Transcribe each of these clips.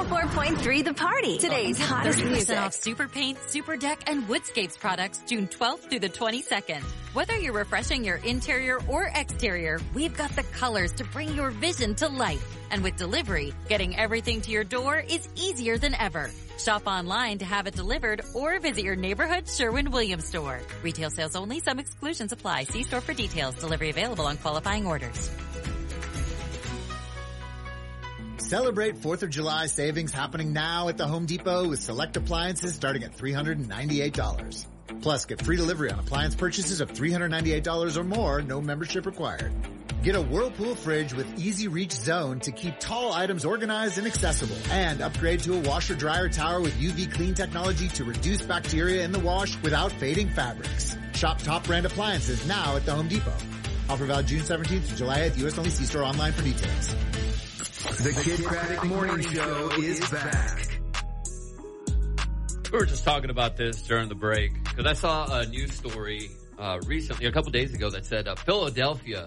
104.3 The Party. Today's hottest 30% music. off Super Paint, Super Deck, and Woodscapes products June 12th through the 22nd. Whether you're refreshing your interior or exterior, we've got the colors to bring your vision to life. And with delivery, getting everything to your door is easier than ever. Shop online to have it delivered or visit your neighborhood Sherwin-Williams store. Retail sales only. Some exclusions apply. See store for details. Delivery available on qualifying orders. Celebrate 4th of July savings happening now at the Home Depot with select appliances starting at $398. Plus, get free delivery on appliance purchases of $398 or more, no membership required. Get a Whirlpool fridge with easy reach zone to keep tall items organized and accessible. And upgrade to a washer dryer tower with UV clean technology to reduce bacteria in the wash without fading fabrics. Shop top brand appliances now at the Home Depot. Offer valid June 17th to July 8th. US only. See store online for details. The Kid Craddock Morning Show is back. We were just talking about this during the break because I saw a news story recently, a couple days ago, that said Philadelphia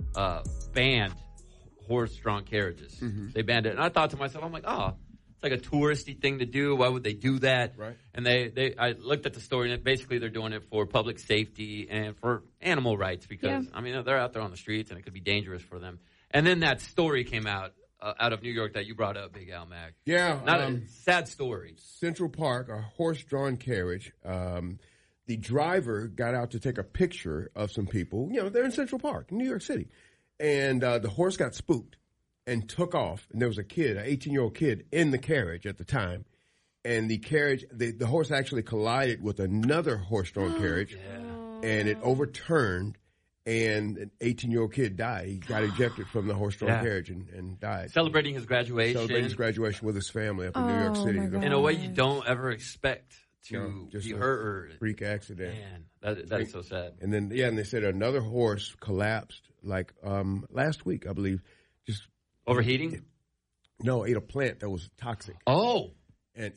banned horse-drawn carriages. Mm-hmm. They banned it, and I thought to myself, I'm like, oh, it's like a touristy thing to do. Why would they do that? Right. And I looked at the story, and basically they're doing it for public safety and for animal rights because I mean they're out there on the streets, and it could be dangerous for them. And then that story came out of New York that you brought up, Big Al Mac. Yeah. Not a sad story. Central Park, a horse-drawn carriage. The driver got out to take a picture of some people. You know, they're in Central Park, New York City. And the horse got spooked and took off. And there was a kid, an 18-year-old kid, in the carriage at the time. And the carriage, the horse actually collided with another horse-drawn carriage. And it overturned. And an 18-year-old kid died. He got ejected from the horse-drawn carriage and died. Celebrating his graduation. Celebrating his graduation with his family up in New York City. In a way you don't ever expect to just be a hurt or freak accident. Man, that's so sad. And then, and they said another horse collapsed like last week, I believe. Just overheating? No, ate a plant that was toxic. Oh. And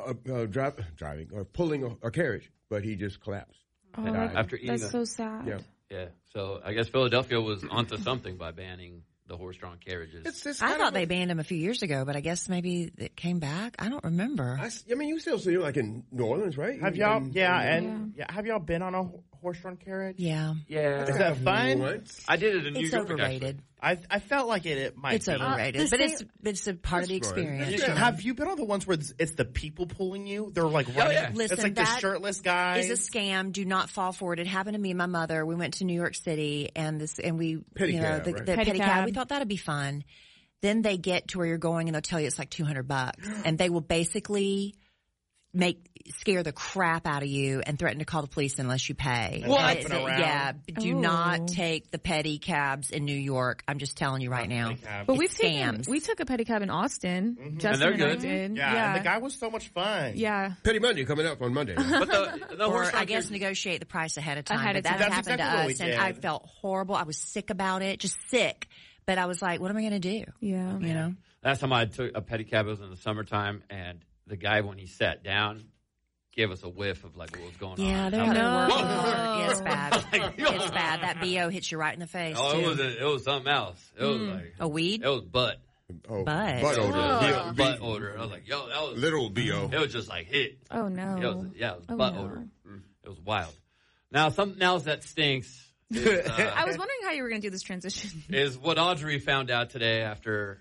driving or pulling a carriage, but he just collapsed. After eating that's so sad. Yeah, so I guess Philadelphia was onto something by banning the horse-drawn carriages. I thought they banned them a few years ago, but I guess maybe it came back. I don't remember. I mean, you still see it like in New Orleans, right? Have y'all? Have y'all been on a horse-drawn carriage? Yeah. Is that fun? Once. I did it in New It's York. overrated. I felt like it might. It's overrated, but it's a part of the experience. Have you been on the ones where it's the people pulling you? They're like running. Listen, it's like the shirtless guys. Is a scam. Do not fall for it. It happened to me and my mother. We went to New York City and we pedicab, the pedicab. We thought that'd be fun. Then they get to where you're going and they'll tell you it's like $200, and they will basically scare the crap out of you and threaten to call the police unless you pay. What? Do not take the pedicabs in New York. I'm just telling you right now. But we took a pedicab in Austin. Mm-hmm. Justin and they're I good. did. Yeah, and the guy was so much fun. Yeah. Petty Monday coming up on Monday. But the Or I guess negotiate the price ahead of time. But that That's happened exactly to what we us, and did. I felt horrible. I was sick about it, just sick. But I was like, what am I going to do? Yeah. You know? Last time I took a pedicab, it was in the summertime, and the guy, when he sat down, gave us a whiff of like what was going on. Yeah, they're I was out like, there working hard. Yeah, it's bad. Like, It's bad. That BO hits you right in the face, Oh, too. it was something else. It was like A weed? It was butt. Oh, Butt. butt odor. Butt odor. I was like, yo, that was Literal BO. It was just like hit. Oh, no. It was Oh, butt no. odor. It was wild. Now, something else that stinks is, I was wondering how you were going to do this transition. is what Audrey found out today after